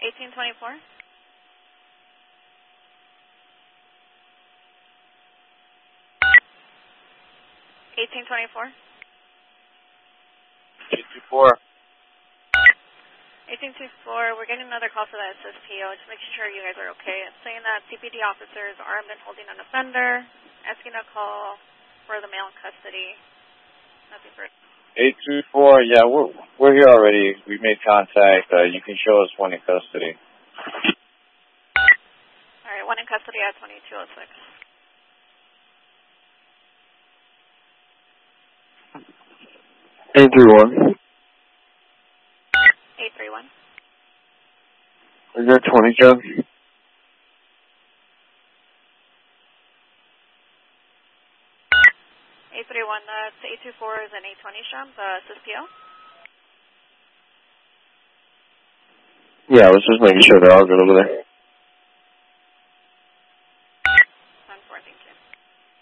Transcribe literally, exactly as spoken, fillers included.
eighteen twenty-four. eighteen twenty-four. eight two four. eighteen twenty-four, we're getting another call for the S S P O. Just making sure you guys are okay. It's saying that C P D officers are been holding an offender, asking a call for the male in custody. Nothing further. eight two four, yeah, we're, we're here already. We made contact. Uh, you can show us one in custody. All right, one in custody at twenty-two oh six. eight three one. eight three one. Is that twenty, John? eight three one, that's eight two four is an eight twenty Sham, the S S P O. Yeah, I was just making sure they're all good over there. ten four, thank you.